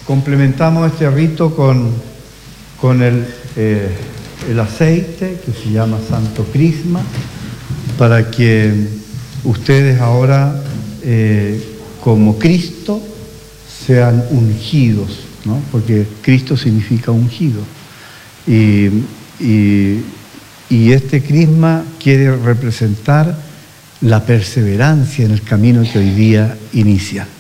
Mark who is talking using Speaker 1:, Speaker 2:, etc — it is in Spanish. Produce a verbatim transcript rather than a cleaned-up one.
Speaker 1: complementamos este rito con, con el, eh, el aceite que se llama Santo Crisma, para que ustedes ahora, eh, como Cristo, sean ungidos, ¿no? Porque Cristo significa ungido. Y, y, y este crisma quiere representar la perseverancia en el camino que hoy día inicia.